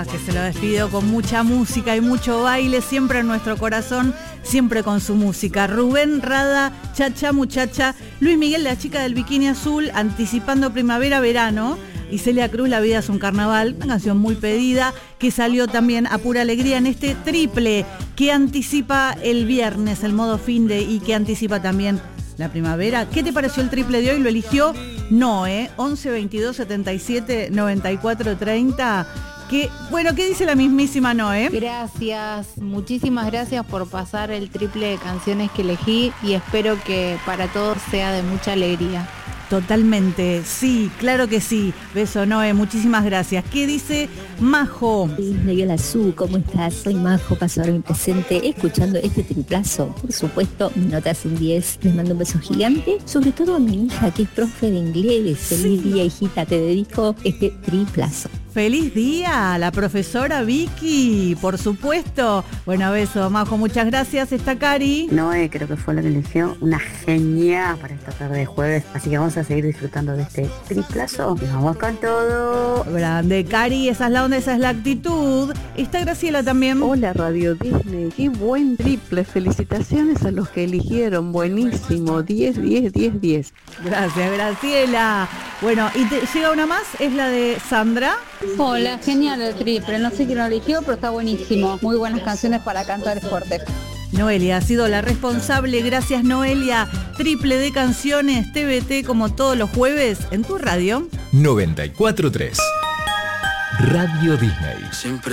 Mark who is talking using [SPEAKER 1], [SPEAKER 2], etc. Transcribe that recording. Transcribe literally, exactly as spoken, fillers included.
[SPEAKER 1] que se lo despidió con mucha música y mucho baile, siempre en nuestro corazón, siempre con su música. Rubén Rada, Chacha Muchacha, Luis Miguel, la chica del bikini azul, anticipando primavera-verano. Y Celia Cruz, La vida es un carnaval, una canción muy pedida, que salió también a pura alegría en este triple que anticipa el viernes, el modo fin de, y que anticipa también la primavera. ¿Qué te pareció el triple de hoy? Lo eligió Noé, once veintidós setenta y siete noventa y cuatro treinta. Que, bueno, ¿qué dice la mismísima Noé?
[SPEAKER 2] Gracias, muchísimas gracias por pasar el triple de canciones que elegí y espero que para todos sea de mucha alegría.
[SPEAKER 1] Totalmente, sí, claro que sí. Beso, Noé, muchísimas gracias. ¿Qué dice Majo?
[SPEAKER 3] Miguel Azul, ¿cómo estás? Soy Majo, paso ahora mi presente, escuchando este triplazo. Por supuesto, mi nota es un diez. Les mando un beso gigante, sobre todo a mi hija, que es profe de inglés. Feliz
[SPEAKER 1] Sí.
[SPEAKER 3] día, hijita, te dedico este triplazo.
[SPEAKER 1] Feliz día, la profesora Vicky, por supuesto. Bueno, beso, Majo, muchas gracias. Está Cari.
[SPEAKER 4] Noé creo que fue la que eligió, una genial para esta tarde de jueves, así que vamos a seguir disfrutando de este triplazo y vamos con todo.
[SPEAKER 1] Grande, Cari, esa es la onda, esa es la actitud. Está Graciela también.
[SPEAKER 5] Hola Radio Disney, qué buen triple, felicitaciones a los que eligieron, buenísimo, diez, diez, diez, diez.
[SPEAKER 1] Gracias, Graciela. Bueno, y te, llega una más, es la de Sandra.
[SPEAKER 6] Hola, genial el triple, no sé quién lo eligió, pero está buenísimo. Muy buenas canciones para cantar fuerte.
[SPEAKER 1] Noelia ha sido la responsable, gracias Noelia. Triple de canciones, T V T como todos los jueves en tu radio.
[SPEAKER 7] noventa y cuatro punto tres Radio Disney. Siempre